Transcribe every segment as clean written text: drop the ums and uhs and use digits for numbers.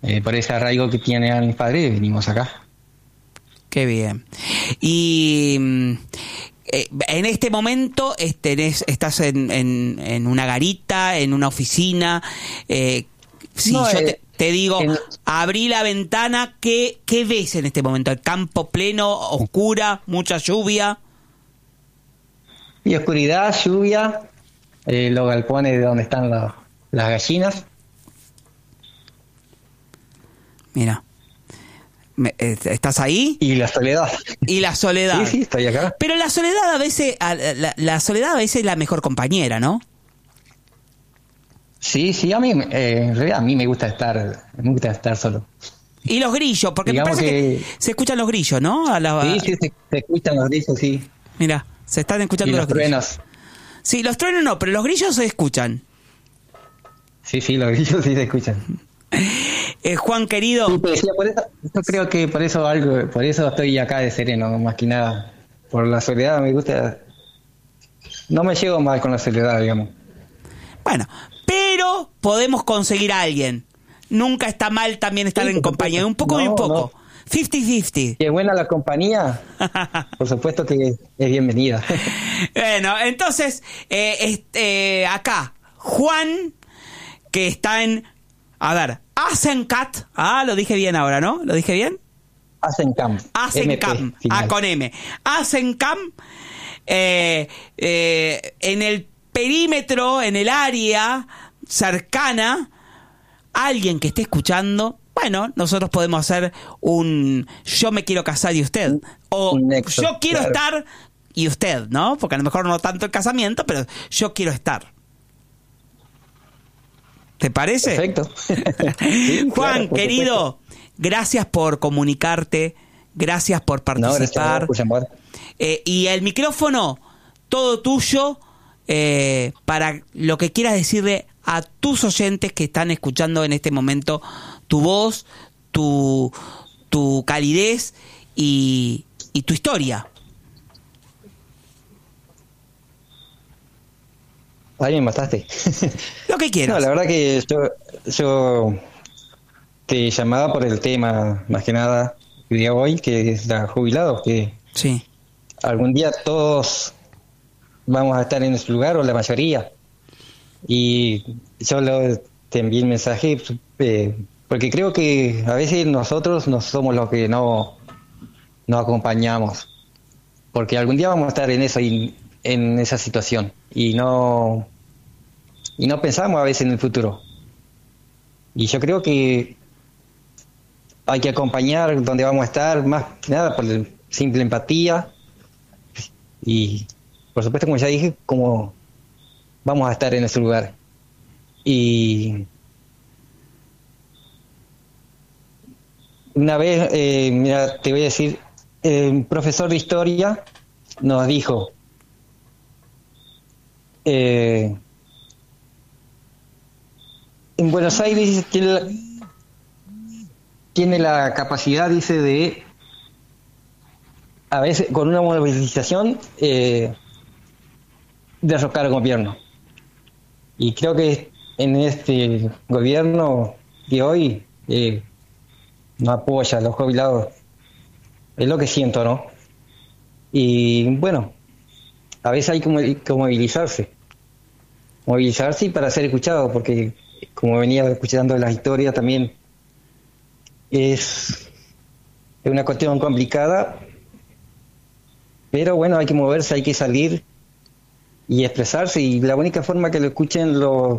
por ese arraigo que tienen mis padres, venimos acá. Qué bien. Y en este momento estás en una garita, en una oficina. Si No, yo te digo, abrí la ventana, ¿qué ves en este momento? ¿El campo pleno, oscura, mucha lluvia? Y oscuridad, lluvia, los galpones de donde están las gallinas. Mira. ¿Estás ahí? Y la soledad. Y la soledad. Sí, estoy acá. Pero la soledad a veces, la soledad a veces es la mejor compañera, ¿no? Sí, en realidad a mí me gusta estar solo. Y los grillos, porque Digamos me parece que se escuchan los grillos, ¿no? Sí, se escuchan los grillos, sí. Mira, se están escuchando y los grillos. Truenos. Sí, los truenos no, pero los grillos se escuchan. Sí, los grillos sí se escuchan. Juan querido. Sí, pero decía, yo creo que por eso estoy acá de sereno, más que nada. Por la soledad me gusta. No me llevo mal con la soledad, digamos. Bueno, pero podemos conseguir a alguien. Nunca está mal también estar en compañía, un poco y un poco. 50-50. Qué buena la compañía. Por supuesto que es bienvenida. Bueno, entonces, acá, Juan, que está en, a ver, Asencamp. Lo dije bien ahora, ¿no? ¿Lo dije bien? Asencamp. Con M. Asencamp, en el perímetro, en el área cercana, alguien que esté escuchando, bueno, nosotros podemos hacer un yo me quiero casar y usted, o yo quiero estar y usted, ¿no? Porque a lo mejor no tanto el casamiento, pero yo quiero estar. ¿Te parece? Perfecto. Sí, Juan, claro, querido, gracias por comunicarte, gracias por participar. Y el micrófono, todo tuyo, para lo que quieras decirle a tus oyentes que están escuchando en este momento tu voz, tu calidez y tu historia. Ahí me mataste. Lo que quieras. No, la verdad que yo te llamaba por el tema, más que nada, el día de hoy, que es la jubilados, que sí, algún día todos vamos a estar en ese lugar, o la mayoría. Y yo te envié el mensaje porque creo que a veces nosotros no somos los que no acompañamos, porque algún día vamos a estar en eso, en esa situación, y no pensamos a veces en el futuro. Y yo creo que hay que acompañar donde vamos a estar, más que nada por la simple empatía, y por supuesto, como ya dije, como vamos a estar en ese lugar. Y una vez, mira, te voy a decir, un profesor de historia nos dijo, en Buenos Aires tiene la capacidad, dice, de a veces con una movilización derrocar al gobierno. Y creo que en este gobierno de hoy no apoya a los jubilados. Es lo que siento, ¿no? Y bueno, a veces hay que movilizarse y para ser escuchado, porque como venía escuchando las historias también es una cuestión complicada, pero bueno, hay que moverse, hay que salir y expresarse, y la única forma que lo escuchen los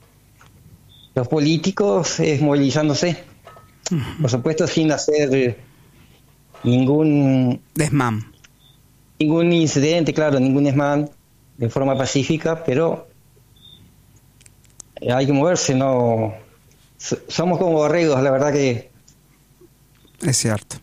políticos es movilizándose, por supuesto sin hacer ningún desmán, ningún incidente, claro, ningún desmán, de forma pacífica, pero hay que moverse, no somos como borregos, la verdad que es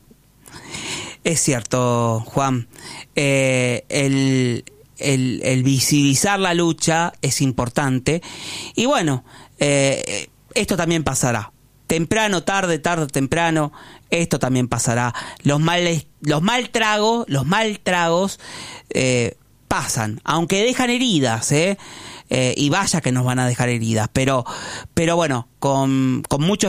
cierto, Juan. El visibilizar la lucha es importante, y bueno, esto también pasará. Temprano, tarde, temprano, esto también pasará. Los mal tragos pasan, aunque dejan heridas, y vaya que nos van a dejar heridas, pero bueno, con mucho